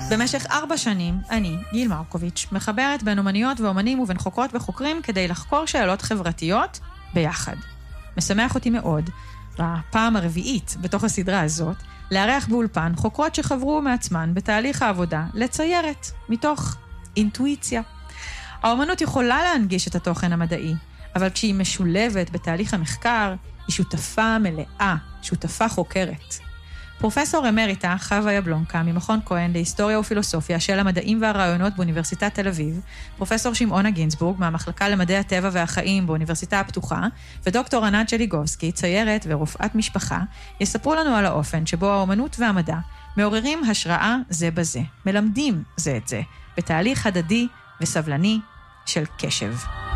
במשך 4 שנים, אני, גיל מרקוביץ', מחברת בין אומניות ואומנים ובין חוקרות וחוקרים כדי לחקור שאלות חברתיות ביחד. משמח אותי מאוד, בפעם הרביעית בתוך הסדרה הזאת, לארח באולפן חוקרות שחברו מעצמן בתהליך העבודה לציירת, מתוך אינטואיציה. האומנות יכולה להנגיש את התוכן המדעי, אבל כשהיא משולבת בתהליך המחקר, היא שותפה מלאה, שותפה חוקרת. פרופסור אמריטה חווה יבלונקה ממכון כהן להיסטוריה ופילוסופיה של המדעים והרעיונות באוניברסיטת תל אביב, פרופסור שמעונה גינצבורג מהמחלקה למדעי הטבע והחיים באוניברסיטה הפתוחה, ודוקטור ענת שליגובסקי, ציירת ורופאת משפחה, יספרו לנו על האופן שבו האומנות והמדע מעוררים השראה זה בזה, מלמדים זה את זה, בתהליך הדדי וסבלני של קשב.